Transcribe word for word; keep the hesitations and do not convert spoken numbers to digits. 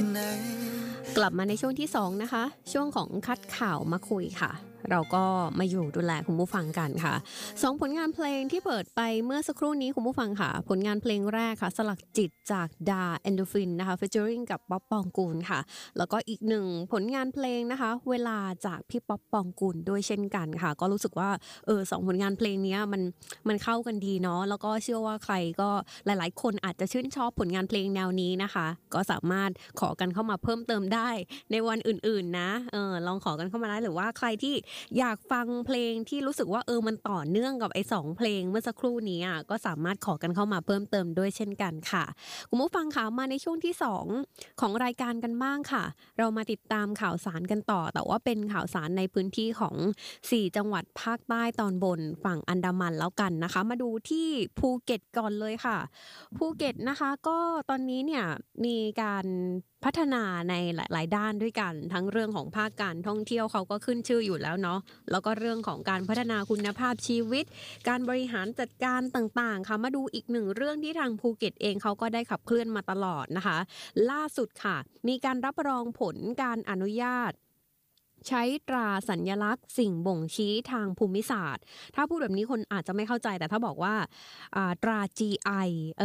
กลับมาในช่วงที่สองนะคะช่วงของคัดข่าวมาคุยค่ะเราก็มาอยู่ดูแลคุณผู้ฟังกันค่ะสองผลงานเพลงที่เปิดไปเมื่อสักครู่นี้คุณผู้ฟังค่ะผลงานเพลงแรกค่ะสลักจิตจากดาแอนโดฟินนะคะฟีเจอริงกับป๊อปปองกูลค่ะแล้วก็อีกหนึ่งผลงานเพลงนะคะเวลาจากพี่ป๊อปปองกูลด้วยเช่นกันค่ะก็รู้สึกว่าเออสองผลงานเพลงนี้มันมันเข้ากันดีเนาะแล้วก็เชื่อว่าใครก็หลายๆคนอาจจะชื่นชอบผลงานเพลงแนวนี้นะคะก็สามารถขอกันเข้ามาเพิ่มเติมได้ในวันอื่นๆนะเออลองขอกันเข้ามาได้หรือว่าใครที่อยากฟังเพลงที่รู้สึกว่าเออมันต่อเนื่องกับไอ้สองเพลงเมื่อสักครู่นี้อ่ะก็สามารถขอกันเข้ามาเพิ่มเติมด้วยเช่นกันค่ะคุณผู้ฟังคะมาในช่วงที่สองของรายการกันบ้างค่ะเรามาติดตามข่าวสารกันต่อแต่ว่าเป็นข่าวสารในพื้นที่ของสี่จังหวัดภาคใต้ตอนบนฝั่งอันดามันแล้วกันนะคะมาดูที่ภูเก็ตก่อนเลยค่ะภูเก็ตนะคะก็ตอนนี้เนี่ยมีการพัฒนาในหลายๆด้านด้วยกันทั้งเรื่องของภาคการท่องเที่ยวเขาก็ขึ้นชื่ออยู่แล้วเนาะแล้วก็เรื่องของการพัฒนาคุณภาพชีวิตการบริหารจัดการต่างๆค่ะมาดูอีกหนึ่งเรื่องที่ทางภูเก็ตเองเขาก็ได้ขับเคลื่อนมาตลอดนะคะล่าสุดค่ะมีการรับรองผลการอนุญาตใช้ตราสัญลักษณ์สิ่งบ่งชี้ทางภูมิศาสตร์ถ้าพูดแบบนี้คนอาจจะไม่เข้าใจแต่ถ้าบอกว่าตรา จี ไอ